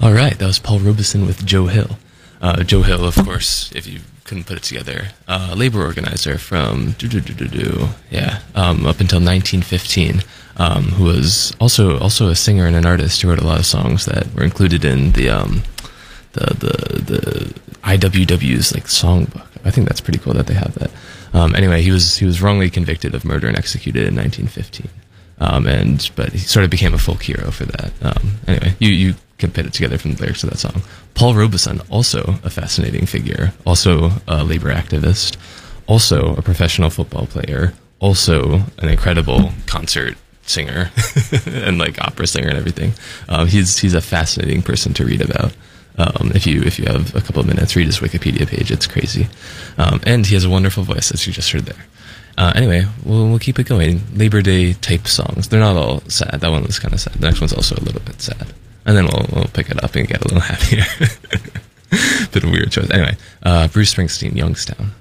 All right, that was Paul Robeson with Joe Hill. Joe Hill, of course, if you couldn't put it together, labor organizer from up until 1915, who was also a singer and an artist who wrote a lot of songs that were included in the IWW's like songbook. I think that's pretty cool that they have that. Anyway, he was wrongly convicted of murder and executed in 1915. But he sort of became a folk hero for that. Anyway, you can put it together from the lyrics of that song. Paul Robeson, also a fascinating figure, also a labor activist, also a professional football player, also an incredible concert singer and like opera singer and everything. He's a fascinating person to read about. If you have a couple of minutes, read his Wikipedia page. It's crazy. And he has a wonderful voice, as you just heard there. Anyway, we'll keep it going. Labor Day type songs. They're not all sad. That one was kind of sad. The next one's also a little bit sad. And then we'll pick it up and get a little happier. Bit of a weird choice. Anyway, Bruce Springsteen, Youngstown.